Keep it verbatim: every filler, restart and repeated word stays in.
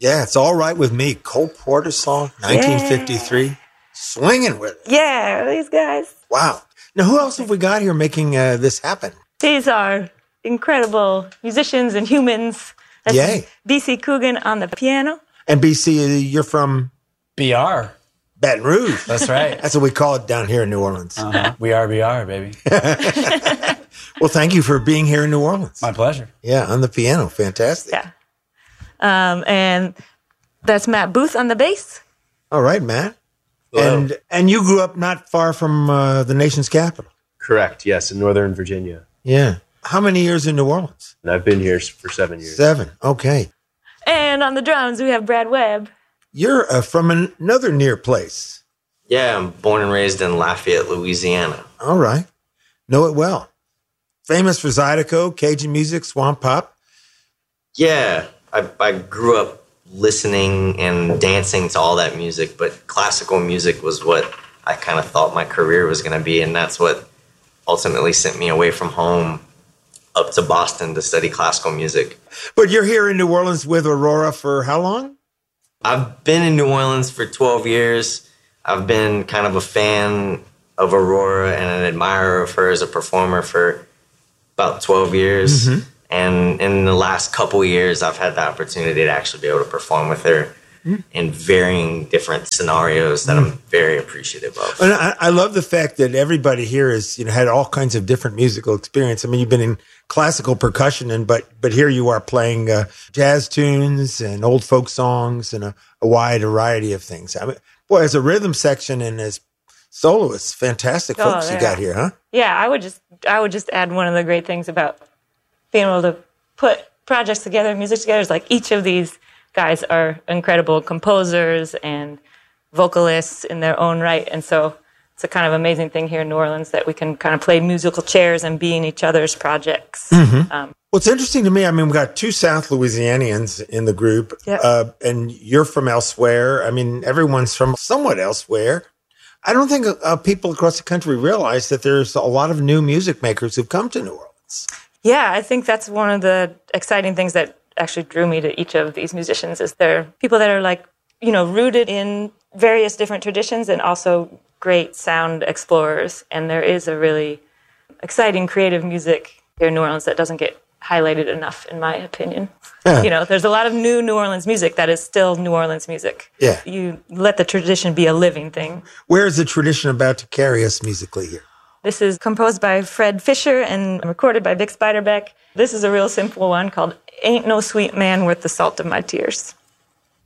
Yeah, It's All Right With Me. Cole Porter song, nineteen fifty-three. Yeah. Swinging with it. Yeah, these guys. Wow. Now, who else have we got here making uh, this happen? These are incredible musicians and humans. That's Yay. B C Coogan on the piano. And B C, you're from? B R. Baton Rouge. That's right. That's what we call it down here in New Orleans. Uh-huh. We are B R, baby. Well, thank you for being here in New Orleans. My pleasure. Yeah, on the piano. Fantastic. Yeah. Um, and that's Matt Booth on the bass. All right, Matt. Hello. And and you grew up not far from uh, the nation's capital. Correct, yes, in Northern Virginia. Yeah. How many years in New Orleans? And I've been here for seven years. Seven. Okay. And on the drums, we have Brad Webb. You're uh, from an- another near place. Yeah, I'm born and raised in Lafayette, Louisiana. All right. Know it well. Famous for Zydeco, Cajun music, swamp pop. Yeah, I, I grew up listening and dancing to all that music, but classical music was what I kind of thought my career was going to be, and that's what ultimately sent me away from home up to Boston to study classical music. But you're here in New Orleans with Aurora for how long? I've been in New Orleans for twelve years. I've been kind of a fan of Aurora and an admirer of her as a performer for about twelve years. Mm-hmm. And in the last couple of years, I've had the opportunity to actually be able to perform with her mm. in varying different scenarios that mm. I'm very appreciative of. And I, I love the fact that everybody here has, you know, had all kinds of different musical experience. I mean, you've been in classical percussion, and but but here you are playing uh, jazz tunes and old folk songs and a, a wide variety of things. I mean, boy, as a rhythm section and as soloists, fantastic oh, folks yeah. you got here, huh? Yeah, I would just I would just add one of the great things about being able to put projects together, music together, is like each of these guys are incredible composers and vocalists in their own right. And so it's a kind of amazing thing here in New Orleans that we can kind of play musical chairs and be in each other's projects. Mm-hmm. Um, well, it's interesting to me. I mean, we've got two South Louisianians in the group, yep. uh, and you're from elsewhere. I mean, everyone's from somewhat elsewhere. I don't think uh, people across the country realize that there's a lot of new music makers who've come to New Orleans. Yeah, I think that's one of the exciting things that actually drew me to each of these musicians is they're people that are like, you know, rooted in various different traditions and also great sound explorers. And there is a really exciting creative music here in New Orleans that doesn't get highlighted enough, in my opinion. Yeah. You know, there's a lot of new New Orleans music that is still New Orleans music. Yeah. You let the tradition be a living thing. Where is the tradition about to carry us musically here? This is composed by Fred Fisher and recorded by Vic Spiderbeck. This is a real simple one called Ain't No Sweet Man Worth the Salt of My Tears.